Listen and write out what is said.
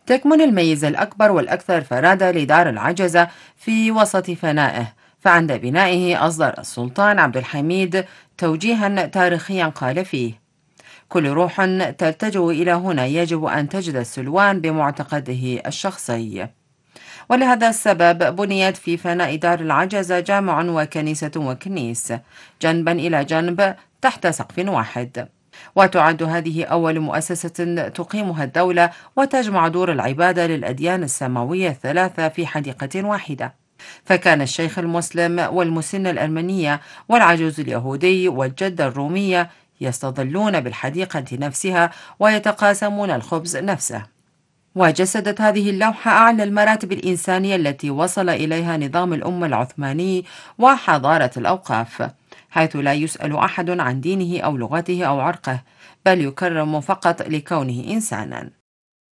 تكمن الميزة الأكبر والأكثر فرادة لدار العجزة في وسط فنائه، فعند بنائه أصدر السلطان عبد الحميد توجيها تاريخيا قال فيه: كل روح تتجه إلى هنا يجب أن تجد السلوان بمعتقده الشخصي. ولهذا السبب بنيت في فناء دار العجزة جامع وكنيسة وكنيس جنبا إلى جنب تحت سقف واحد. وتعد هذه أول مؤسسة تقيمها الدولة وتجمع دور العبادة للأديان السماوية الثلاثة في حديقة واحدة. فكان الشيخ المسلم والمسن الأرمنية والعجوز اليهودي والجدة الرومية يستظلون بالحديقة نفسها ويتقاسمون الخبز نفسه. وجسدت هذه اللوحة أعلى المراتب الإنسانية التي وصل إليها نظام الأمة العثماني وحضارة الأوقاف، حيث لا يسأل أحد عن دينه أو لغته أو عرقه، بل يكرم فقط لكونه إنسانا.